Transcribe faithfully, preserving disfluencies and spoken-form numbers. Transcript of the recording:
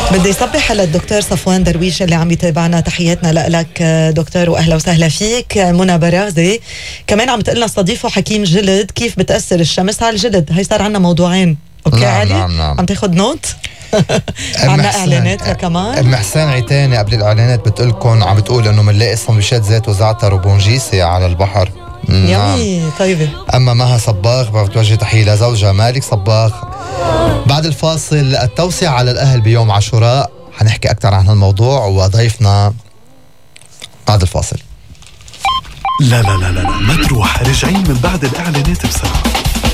بدي صبح على الدكتور صفوان درويش اللي عم يتابعنا. تحياتنا لك دكتور واهلا وسهلا فيك. منى برازي كمان عم تقلنا استضيفوا حكيم جلد، كيف بتأثر الشمس على الجلد. هي صار عنا موضوعين. اوكي نعم علي نعم نعم. عم تاخد نوت. عنا اعلانات كمان. ام حسين عتاني قبل الاعلانات بتقولكم عم بتقول انه بنلاقي سندويشات زيت وزعتر وبونجيسي على البحر. يمي طيبه. اما مها صباغ بتوجه تحيه لزوجها مالك صباغ. بعد الفاصل التوسع على الاهل بيوم عاشوراء، حنحكي اكثر عن هالموضوع وضيفنا بعد الفاصل. لا لا لا لا ما تروح، رجعين من بعد الاعلانات بسرعه.